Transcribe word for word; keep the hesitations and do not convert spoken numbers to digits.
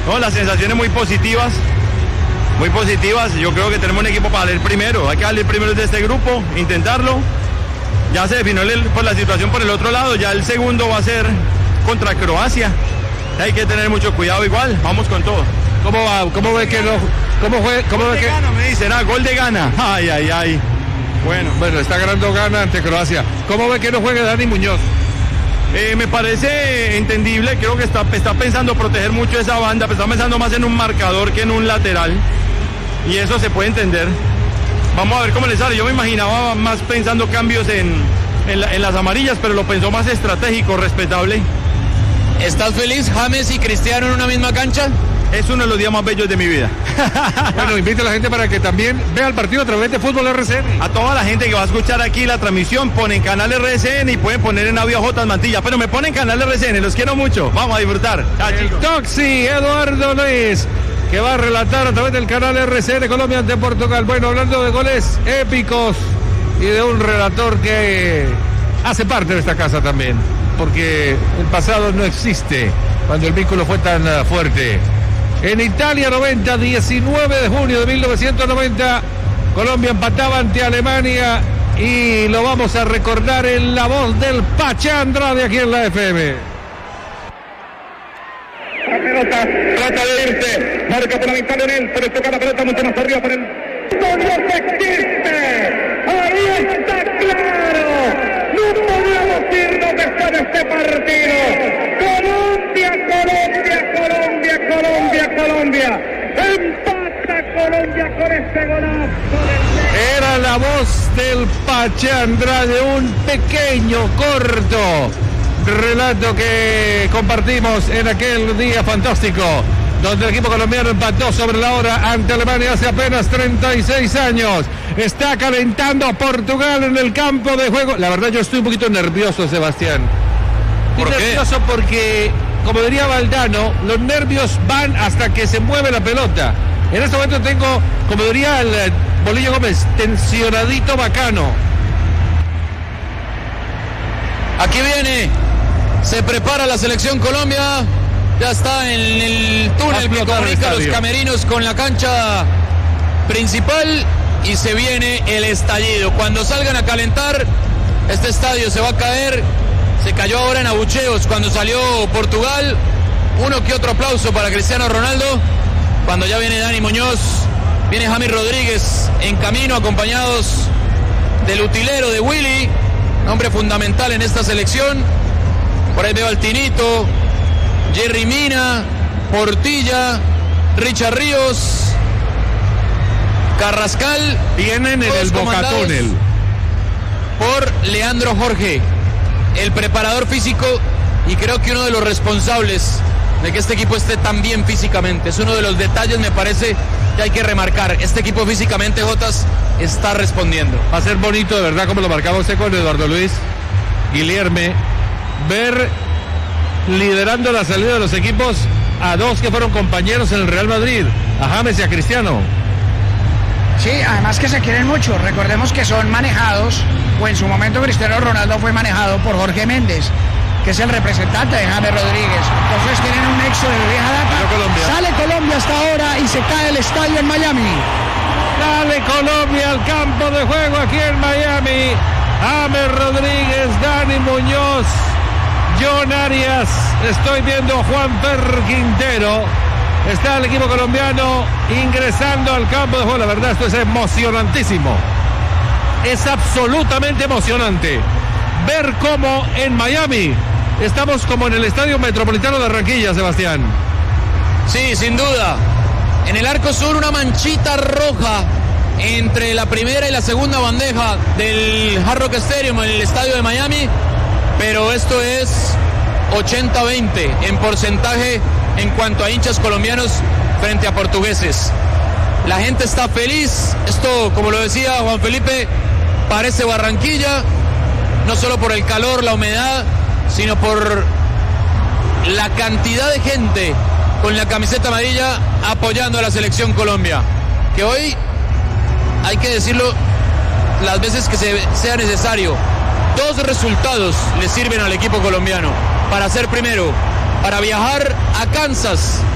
No, las sensaciones muy positivas, muy positivas. Yo creo que tenemos un equipo para salir primero. Hay que salir primero de este grupo, intentarlo. Ya se definió el, pues, la situación por el otro lado. Ya el segundo va a ser contra Croacia. Hay que tener mucho cuidado igual. Vamos con todo. ¿Cómo va? ¿Cómo ve que no? ¿Cómo fue? ¿Cómo ve que Gana, me dicen, ah, gol de Gana. Ay, ay, ay. Bueno, bueno, está ganando Gana ante Croacia. ¿Cómo ve que no juegue Dani Muñoz? Eh, me parece entendible, creo que está, está pensando proteger mucho esa banda, pero está pensando más en un marcador que en un lateral, y eso se puede entender. Vamos a ver cómo le sale. Yo me imaginaba más pensando cambios en, en, la, en las amarillas, pero lo pensó más estratégico, respetable. ¿Estás feliz, James y Cristiano en una misma cancha? Es uno de los días más bellos de mi vida. Bueno, invite a la gente para que también vea el partido a través de Fútbol R C N. A toda la gente que va a escuchar aquí la transmisión, ponen canal R C N y pueden poner en audio J Mantilla, pero me ponen canal R C N, los quiero mucho, vamos a disfrutar. El Toxi, Eduardo Luis, que va a relatar a través del canal R C N Colombia ante Portugal. Bueno, hablando de goles épicos y de un relator que hace parte de esta casa también, porque el pasado no existe cuando el vínculo fue tan uh, fuerte. En Italia noventa, diecinueve de junio de mil novecientos noventa, Colombia empataba ante Alemania y lo vamos a recordar en la voz del Pachá Andrade aquí en la F M. La pelota trata de irse, marca por la mitad de él, pero toca la pelota mucho más arriba por el... ¡No Dios existe! ¡Ahí está claro! ¡No podemos irnos después de este partido! ¡Colombia, Colombia, Colombia, Colombia, Colombia! ¡Empata Colombia con este golazo! Era la voz del Pachá Andrade, un pequeño, corto relato que compartimos en aquel día fantástico, donde el equipo colombiano empató sobre la hora ante Alemania hace apenas treinta y seis años. Está calentando a Portugal en el campo de juego. La verdad, yo estoy un poquito nervioso, Sebastián. ¿Por estoy qué? nervioso porque, como diría Valdano, los nervios van hasta que se mueve la pelota. En este momento tengo, como diría el Bolillo Gómez, tensionadito bacano. Aquí viene, se prepara la selección Colombia. Ya está en el túnel que comunica los camerinos con la cancha principal y se viene el estallido. Cuando salgan a calentar, este estadio se va a caer. Se cayó ahora en abucheos cuando salió Portugal. Uno que otro aplauso para Cristiano Ronaldo. Cuando ya viene Dani Muñoz, viene James Rodríguez en camino, acompañados del utilero de Willy, hombre fundamental en esta selección. Por ahí veo al Tinito, Jerry Mina, Portilla, Richard Ríos, Carrascal. Vienen en el Bocatúnel por Leandro Jorge, el preparador físico y creo que uno de los responsables de que este equipo esté tan bien físicamente. Es uno de los detalles, me parece, que hay que remarcar. Este equipo físicamente, Jotas, está respondiendo. Va a ser bonito, de verdad, como lo marcaba usted con Eduardo Luis Guilherme, ver liderando la salida de los equipos a dos que fueron compañeros en el Real Madrid, a James y a Cristiano. Sí, además que se quieren mucho. Recordemos que son manejados, o en su momento Cristiano Ronaldo fue manejado por Jorge Méndez, que es el representante de James Rodríguez. Entonces tienen un nexo de vieja data. Colombia. Sale Colombia hasta ahora y se cae el estadio en Miami. Dale Colombia al campo de juego aquí en Miami. James Rodríguez, Dani Muñoz, John Arias. Estoy viendo a Juan Per Quintero. Está el equipo colombiano ingresando al campo de juego. La verdad, esto es emocionantísimo. Es absolutamente emocionante ver cómo en Miami estamos como en el Estadio Metropolitano de Barranquilla, Sebastián. Sí, sin duda. En el arco sur una manchita roja entre la primera y la segunda bandeja del Hard Rock Stadium en el estadio de Miami, pero esto es ochenta veinte en porcentaje en cuanto a hinchas colombianos frente a portugueses. La gente está feliz. Esto, como lo decía Juan Felipe, parece Barranquilla, no solo por el calor, la humedad, sino por la cantidad de gente con la camiseta amarilla apoyando a la selección Colombia, que hoy, hay que decirlo las veces que se, sea necesario, dos resultados le sirven al equipo colombiano para ser primero, para viajar a Kansas